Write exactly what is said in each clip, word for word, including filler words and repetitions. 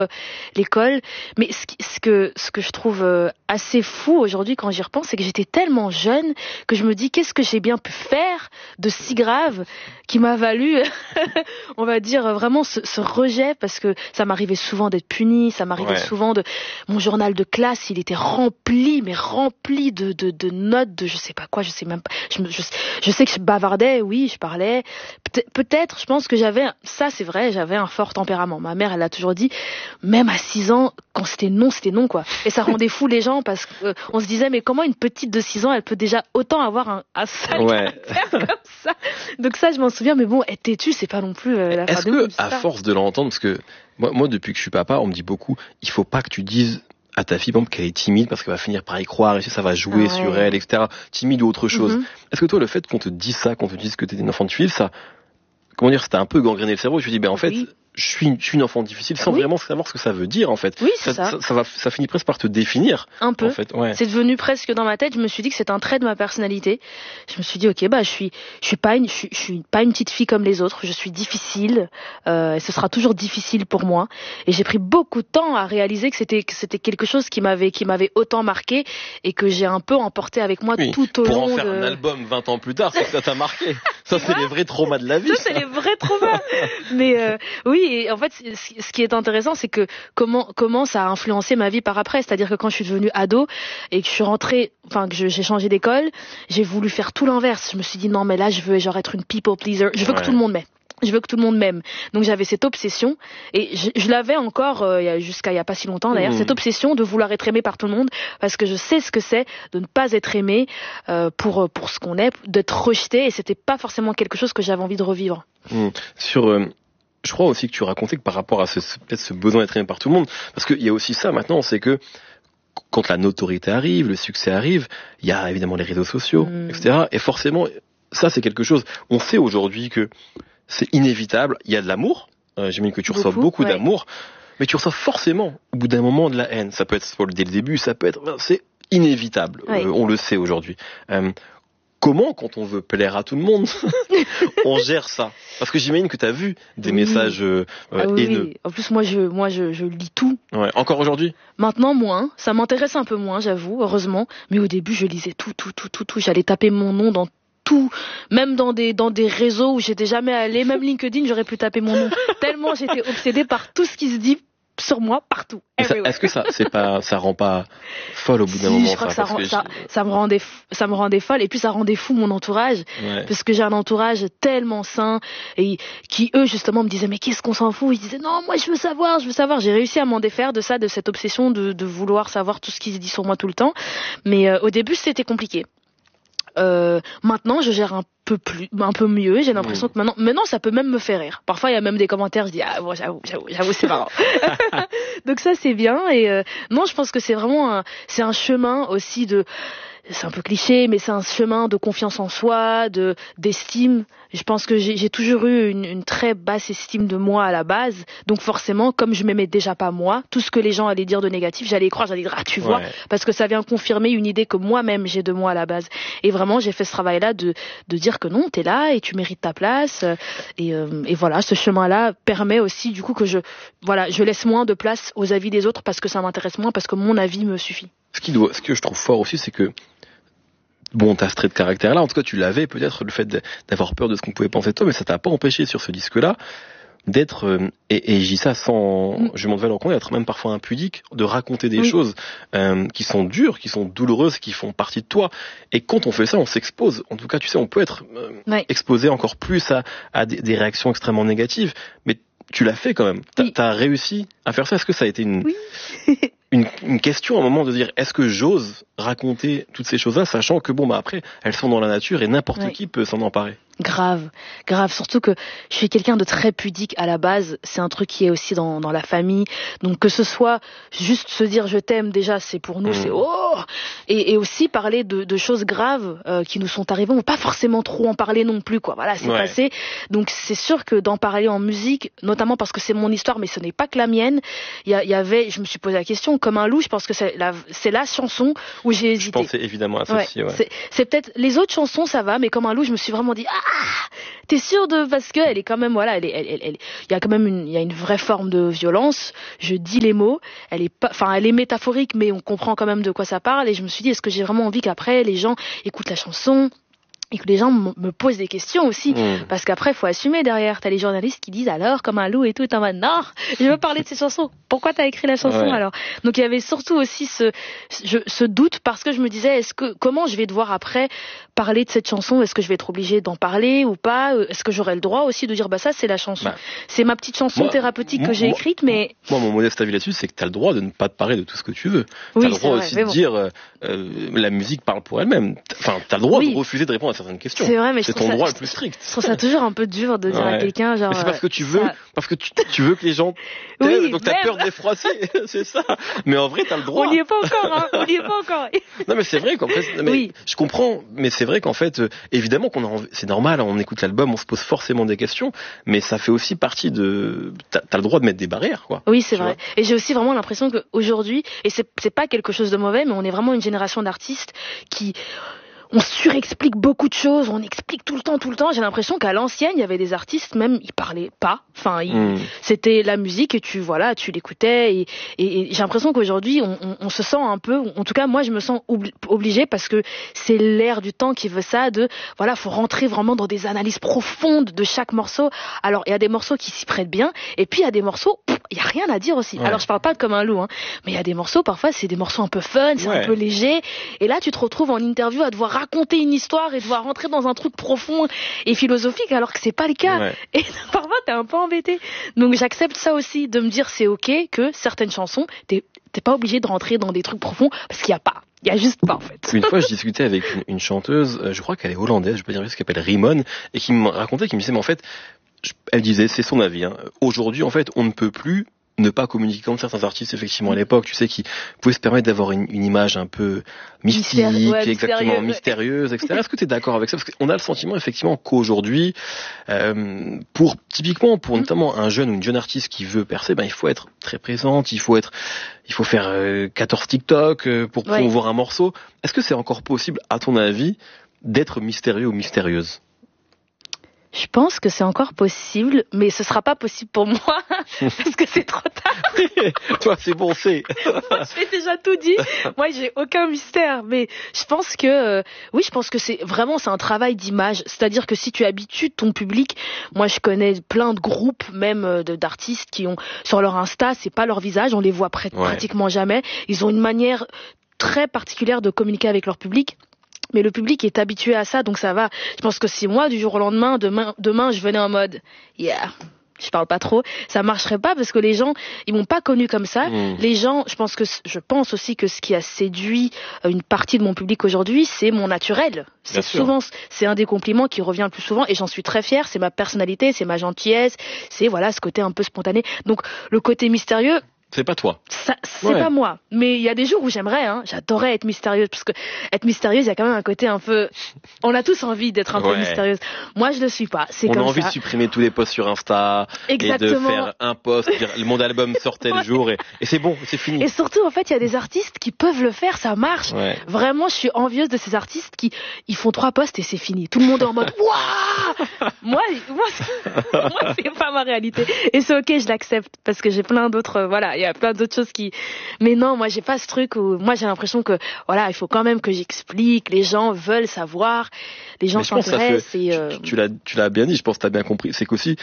l'école. Mais ce, qui, ce que ce que je trouve euh, assez fou aujourd'hui quand j'y repense, c'est que j'étais tellement jeune que je me dis qu'est-ce que j'ai bien pu faire de si grave qui m'a valu, on va dire vraiment ce, ce rejet, parce que ça m'arrivait souvent d'être punie, ça m'arrivait Ouais. souvent de mon journal de classe, il était rempli, mais rempli de de, de notes de je sais pas quoi, je sais même pas. Je, me, je, je sais que je bavardais, oui, je parlais. Peut- peut-être, je pense que j'avais ça, c'est vrai, j'avais un fort tempérament. Ma mère, elle a toujours dit. Même à six ans, quand c'était non, c'était non, quoi. Et ça rendait fou les gens parce qu'on euh, se disait, mais comment une petite de six ans, elle peut déjà autant avoir un, un sale Ouais. caractère comme ça. Donc ça, je m'en souviens, mais bon, être têtu, c'est pas non plus euh, la fin Est-ce du que, monde. c'est à ça. force de l'entendre, parce que moi, moi, depuis que je suis papa, on me dit beaucoup, il faut pas que tu dises à ta fille, par exemple, qu'elle est timide parce qu'elle va finir par y croire et ça va jouer Ah ouais. sur elle, et cetera. Timide ou autre chose. Mhm. Est-ce que toi, le fait qu'on te dise ça, qu'on te dise que t'es une enfant difficile, ça, comment dire, c'était un peu gangréné le cerveau. Je me dis, ben en fait, Oui. je suis, je suis une enfant difficile sans Oui. vraiment savoir ce que ça veut dire, en fait. Oui, c'est ça. Ça, ça va, ça finit presque par te définir, Un peu. en fait. Ouais. C'est devenu presque dans ma tête. Je me suis dit que c'est un trait de ma personnalité. Je me suis dit, ok, bah, je suis, je suis pas une, je suis, je suis pas une petite fille comme les autres. Je suis difficile. Euh, et ce sera toujours difficile pour moi. Et j'ai pris beaucoup de temps à réaliser que c'était, que c'était quelque chose qui m'avait, qui m'avait autant marqué et que j'ai un peu emporté avec moi Oui. tout au Pour long en faire de. un album vingt ans plus tard, c'est que ça t'a marqué. Ça, c'est les vrais traumas de la vie. Ça, c'est les vrais traumas. Mais euh, oui, et en fait, c- ce qui est intéressant, c'est que comment comment ça a influencé ma vie par après. C'est-à-dire que quand je suis devenue ado et que je suis rentrée, enfin que je- j'ai changé d'école, j'ai voulu faire tout l'inverse. Je me suis dit non, mais là, je veux genre être une people pleaser. Je veux Ouais. que tout le monde m'aime. Je veux que tout le monde m'aime. Donc j'avais cette obsession et je, je l'avais encore euh, il y a- jusqu'à il y a pas si longtemps d'ailleurs, Mmh. cette obsession de vouloir être aimé par tout le monde parce que je sais ce que c'est de ne pas être aimé euh, pour pour ce qu'on est, d'être rejeté et c'était pas forcément quelque chose que j'avais envie de revivre. Mmh. Sur, euh, je crois aussi que tu racontais que par rapport à ce, ce- peut-être ce besoin d'être aimé par tout le monde, parce qu'il y a aussi ça maintenant, c'est que quand la notoriété arrive, le succès arrive, il y a évidemment les réseaux sociaux, Mmh. et cetera. Et forcément, ça c'est quelque chose. On sait aujourd'hui que c'est inévitable. Il y a de l'amour. Euh, J'imagine que tu reçois Beaucoup, beaucoup ouais. d'amour, mais tu reçois forcément au bout d'un moment de la haine. Ça peut être soit dès le début, ça peut être, c'est inévitable. Ouais. Euh, on le sait aujourd'hui. Euh, Comment, quand on veut plaire à tout le monde, on gère ça? Parce que j'imagine que tu as vu des Oui. messages euh, Ah oui, haineux. oui. En plus, moi, je, moi, je, je lis tout. Ouais. Encore aujourd'hui? Maintenant, moins. Ça m'intéresse un peu moins, j'avoue, heureusement. Mais au début, je lisais tout, tout, tout, tout, tout. J'allais taper mon nom dans tout, même dans des dans des réseaux où j'étais jamais allée, même LinkedIn, j'aurais pu taper mon nom. Tellement j'étais obsédée par tout ce qui se dit sur moi partout. Mais ça- everywhere. Est-ce que ça, c'est pas, ça rend pas folle au bout d'un Si, moment? je crois que ça, parce rend, que ça, ça me rendait, f- ça me rendait folle et puis ça rendait fou mon entourage je- ouais. parce que j'ai un entourage tellement sain et qui eux justement me disaient mais qu'est-ce qu'on s'en fout, ils disaient non moi je veux savoir, je veux savoir. J'ai réussi à m'en défaire de ça, de cette obsession de, de vouloir savoir tout ce qui se dit sur moi tout le temps, mais euh, au début c'était compliqué. Euh, maintenant, je gère un peu plus, un peu mieux. J'ai l'impression Mmh. que maintenant, maintenant, ça peut même me faire rire. Parfois, il y a même des commentaires. Je dis ah bon, j'avoue, j'avoue, j'avoue, c'est marrant. Donc ça, c'est bien. Et euh, non, je pense que c'est vraiment, un, c'est un chemin aussi de. C'est un peu cliché, mais c'est un chemin de confiance en soi, de d'estime. Je pense que j'ai, j'ai toujours eu une, une très basse estime de moi à la base. Donc forcément, comme je m'aimais déjà pas moi, tout ce que les gens allaient dire de négatif, j'allais y croire, j'allais dire ah tu vois, Ouais. parce que ça vient confirmer une idée que moi-même j'ai de moi à la base. Et vraiment, j'ai fait ce travail-là de de dire que non, t'es là et tu mérites ta place. Et, euh, et voilà, ce chemin-là permet aussi du coup que je voilà, je laisse moins de place aux avis des autres parce que ça m'intéresse moins, parce que mon avis me suffit. Ce qui doit, ce que je trouve fort aussi, c'est que bon, t'as ce trait de caractère-là. En tout cas, tu l'avais peut-être le fait de- d'avoir peur de ce qu'on pouvait penser de toi, mais ça t'a pas empêché sur ce disque-là d'être euh, et, et je dis ça sans, Mm. je m'en devais l'en d'être même parfois impudique, de raconter des Oui. choses euh, qui sont dures, qui sont douloureuses, qui font partie de toi. Et quand on fait ça, on s'expose. En tout cas, tu sais, on peut être euh, Ouais. exposé encore plus à, à des, des réactions extrêmement négatives, mais tu l'as fait quand même. T'as Oui. t'as réussi à faire ça. Est-ce que ça a été une Oui. une, une question à un moment de dire est-ce que j'ose raconter toutes ces choses-là, sachant que bon bah après elles sont dans la nature et n'importe Ouais. qui peut s'en emparer. Grave, grave. Surtout que je suis quelqu'un de très pudique à la base. C'est un truc qui est aussi dans, dans la famille. Donc que ce soit juste se dire je t'aime, déjà c'est pour nous, Mmh. c'est oh. Et, et aussi parler de, de choses graves euh, qui nous sont arrivées. On va pas forcément trop en parler non plus, quoi. Voilà, c'est Ouais. passé. Donc c'est sûr que d'en parler en musique, notamment parce que c'est mon histoire, mais ce n'est pas que la mienne. Il y, a- il y avait, je me suis posé la question Comme un loup, je pense que c'est la, c'est la chanson où j'ai hésité. Je pensais évidemment à ça Ouais, aussi, ouais. C'est, c'est peut-être les autres chansons, ça va, mais Comme un loup, je me suis vraiment dit ah, t'es sûr de parce que elle est quand même voilà, elle est, elle, elle, elle- il y a quand même une, il y a une vraie forme de violence. Je dis les mots, elle est pas, enfin elle est métaphorique, mais on comprend quand même de quoi ça parle. Et je me suis dit est-ce que j'ai vraiment envie qu'après les gens écoutent la chanson et que les gens m- me posent des questions aussi, Mmh. parce qu'après faut assumer derrière. T'as les journalistes qui disent alors Comme un loup et tout, t'es en mode non, je veux parler de ces chansons. Pourquoi t'as écrit la chanson Ouais. alors? Donc il y avait surtout aussi ce, je, ce doute parce que je me disais est-ce que comment je vais devoir après parler de cette chanson? Est-ce que je vais être obligée d'en parler ou pas? Est-ce que j'aurai le droit aussi de dire bah ça c'est la chanson, Bah, c'est ma petite chanson moi, thérapeutique que moi, j'ai moi- écrite, mais Moi, mon modeste avis là-dessus, c'est que tu as le droit de ne pas te parler de tout ce que tu veux. Tu as oui le c'est droit vrai, aussi mais de bon. dire euh, euh, la musique parle pour elle-même. Enfin, tu as le droit Oui. de refuser de répondre à certaines questions. C'est vrai, mais je C'est trouve ton ça- droit je le plus strict. Je trouve ça toujours un peu dur de dire à Ouais. quelqu'un genre Mais c'est parce que tu veux, ça- parce que tu, tu veux que les gens t'aiment, Oui, donc t'as merde. peur de les froisser, c'est ça. Mais en vrai, t'as le droit. On n'y est pas encore, hein. On n'y est pas encore. Non, mais c'est vrai qu'en fait, non, mais Oui. je comprends, mais c'est vrai qu'en fait, euh, évidemment qu'on a envie, c'est normal, on écoute l'album, on se pose forcément des questions, mais ça fait aussi partie de, t'as, t'as le droit de mettre des barrières, quoi. Oui, c'est Tu vrai. vois. Et j'ai aussi vraiment l'impression qu'aujourd'hui, et c'est c'est pas quelque chose de mauvais, mais on est vraiment une génération d'artistes qui on surexplique beaucoup de choses, on explique tout le temps, tout le temps. J'ai l'impression qu'à l'ancienne, il y avait des artistes, même ils parlaient pas. Enfin, ils- Mm. c'était la musique et tu voilà, tu l'écoutais. Et, et- et j'ai l'impression qu'aujourd'hui, on, on- on se sent un peu, en tout cas moi, je me sens obli- obligée parce que c'est l'ère du temps qui veut ça. De voilà, faut rentrer vraiment dans des analyses profondes de chaque morceau. Alors il y a des morceaux qui s'y prêtent bien, et puis il y a des morceaux, pff, il y a rien à dire aussi. Ouais. Alors je parle pas de Comme un loup, hein, mais il y a des morceaux parfois c'est des morceaux un peu fun, c'est Ouais. un peu léger. Et là, tu te retrouves en interview à devoir raconter une histoire et devoir rentrer dans un truc profond et philosophique alors que c'est pas le cas. Ouais. Et parfois, t'es un peu embêté. Donc, j'accepte ça aussi, de me dire c'est ok que certaines chansons, t'es, t'es pas obligé de rentrer dans des trucs profonds parce qu'il y a pas. Il y a juste pas, en fait. Une fois, je discutais avec une, une chanteuse, euh, je crois qu'elle est hollandaise, je peux dire ce qu'elle s'appelle Rimon, et qui me racontait, qui me disait, mais en fait, je- elle disait, c'est son avis, hein. Aujourd'hui, en fait, on ne peut plus ne pas communiquer comme certains artistes, effectivement, à l'époque, tu sais, qui pouvaient se permettre d'avoir une, une image un peu mystique, Mystérieux, ouais, exactement, mystérieux, ouais. mystérieuse, et cetera. Est-ce que tu es d'accord avec ça? Parce qu'on a le sentiment, effectivement, qu'aujourd'hui, euh, pour, typiquement, pour notamment un jeune ou une jeune artiste qui veut percer, ben, il faut être très présente, il faut être, il faut faire euh, quatorze TikTok euh, pour Ouais. promouvoir un morceau. Est-ce que c'est encore possible, à ton avis, d'être mystérieux ou mystérieuse? Je pense que c'est encore possible, mais ce sera pas possible pour moi parce que c'est trop tard. Toi, c'est bon, c'est. Moi, j'ai déjà tout dit. Moi, j'ai aucun mystère. Mais je pense que, euh, oui, je pense que c'est vraiment, c'est un travail d'image. C'est-à-dire que si tu habitues ton public, moi, je connais plein de groupes, même euh, de, d'artistes qui ont, sur leur Insta, c'est pas leur visage, on les voit pr- Ouais. pratiquement jamais. Ils ont une manière très particulière de communiquer avec leur public. Mais le public est habitué à ça, donc ça va. Je pense que si moi, du jour au lendemain, demain, demain, je venais en mode, yeah, je parle pas trop, ça marcherait pas parce que les gens, ils m'ont pas connu comme ça. Mmh. Les gens, je pense que, je pense aussi que ce qui a séduit euh, une partie de mon public aujourd'hui, c'est mon naturel. C'est Bien sûr. souvent, c'est un des compliments qui revient le plus souvent et j'en suis très fière. C'est ma personnalité, c'est ma gentillesse, c'est voilà ce côté un peu spontané. Donc le côté mystérieux, C'est pas toi. ça, c'est Ouais. pas moi. Mais il y a des jours où j'aimerais, hein. J'adorais être mystérieuse, parce que être mystérieuse, il y a quand même un côté un peu, on a tous envie d'être un peu Ouais. mystérieuse. Moi, je le suis pas. C'est On a comme envie ça. de supprimer tous les posts sur Insta et de Exactement. faire un post, dire mon album sortait le jour et, et c'est bon, c'est fini. Et surtout, en fait, il y a des artistes qui peuvent le faire, ça marche. Ouais. Vraiment, je suis envieuse de ces artistes qui, ils font trois posts et c'est fini. Tout le monde est en mode, waouh! Moi, moi, c'est- moi, c'est pas ma réalité. Et c'est ok, je l'accepte parce que j'ai plein d'autres, euh, voilà, il y a plein d'autres choses qui, mais non, moi, j'ai pas ce truc où, moi, j'ai l'impression que, voilà, il faut quand même que j'explique, les gens veulent savoir, les gens Mais je pense que ça fait- s'intéressent et, euh, tu, tu l'as, tu l'as bien dit, je pense que t'as bien compris. C'est qu'aussi,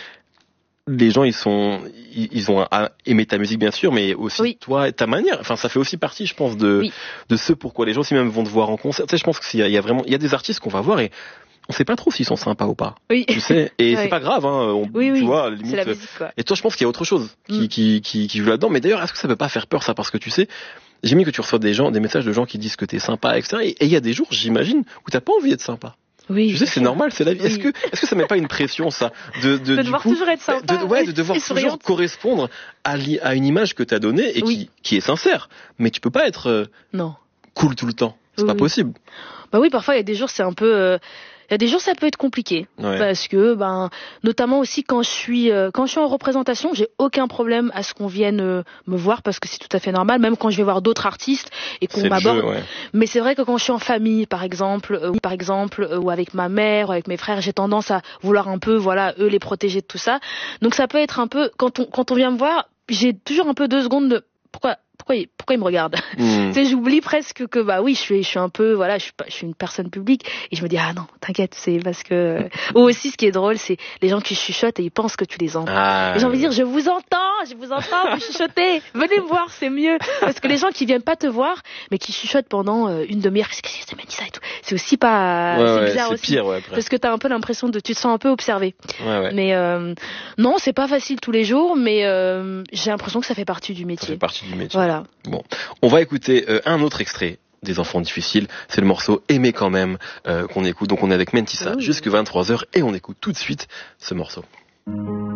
les gens, ils sont, ils, ils ont à aimer ta musique, bien sûr, mais aussi Oui. toi et ta manière. Enfin, ça fait aussi partie, je pense, de, Oui. de ce pourquoi les gens, si même vont te voir en concert. Tu sais, je pense qu'il y a, il y a vraiment, il y a des artistes qu'on va voir et on sait pas trop s'ils sont sympas ou pas. oui, Tu sais, et Ouais. c'est pas grave, hein. On, oui, tu oui, vois, à la limite, c'est la musique, quoi. et toi, je pense qu'il y a autre chose qui, Mm. qui, qui, qui joue là-dedans. Mais d'ailleurs, est-ce que ça peut pas faire peur, ça? Parce que tu sais, j'imagine que tu reçois des gens, des messages de gens qui disent que t'es sympa, et cetera. Et et il y a des jours, j'imagine, où t'as pas envie d'être sympa. Oui. Tu sais, c'est normal, c'est la vie. Est-ce Oui. que, est-ce que ça met pas une pression, ça? De, de, De du devoir coup, toujours être sympa. de, ouais, de oui, devoir et toujours souriante. correspondre à, l'i- à une image que t'as donnée et qui, Oui. qui est sincère. Mais tu peux pas être euh, Non. cool tout le temps. C'est Oui, pas oui. possible. Bah oui, parfois il y a des jours c'est un peu, euh, Il y a des jours ça peut être compliqué Ouais. parce que ben notamment aussi quand je suis euh, quand je suis en représentation, j'ai aucun problème à ce qu'on vienne euh, me voir parce que c'est tout à fait normal, même quand je vais voir d'autres artistes et qu'on C'est le m'aborde. jeu, ouais. Mais c'est vrai que quand je suis en famille par exemple, euh, par exemple euh, ou avec ma mère ou avec mes frères, j'ai tendance à vouloir un peu voilà, eux les protéger de tout ça. Donc ça peut être un peu quand on quand on vient me voir, j'ai toujours un peu deux secondes de pourquoi pourquoi il, pourquoi il me regarde. Mmh. Tu sais, j'oublie presque que bah oui, je suis je suis un peu voilà, je suis pas, je suis une personne publique et je me dis ah non, t'inquiète, c'est parce que ou aussi ce qui est drôle, c'est les gens qui chuchotent et ils pensent que tu les entends. Ah, Et j'ai envie de dire je vous entends, je vous entends, vous chuchotez. Venez me voir, c'est mieux parce que les gens qui viennent pas te voir mais qui chuchotent pendant euh, une demi-heure, qu'est-ce que c'est que ça et tout. C'est aussi pas ouais, c'est ouais, bizarre c'est aussi. pire, ouais, après. Parce que t'as un peu l'impression de tu te sens un peu observé. Ouais, ouais. Mais euh, non, c'est pas facile tous les jours, mais euh, j'ai l'impression que ça fait partie du Ça métier. fait partie du métier. Voilà. Bon, on va écouter euh, un autre extrait des Enfants difficiles. C'est le morceau Aimer quand même euh, qu'on écoute. Donc on est avec Mentissa Ouh. jusque vingt-trois heures et on écoute tout de suite ce morceau.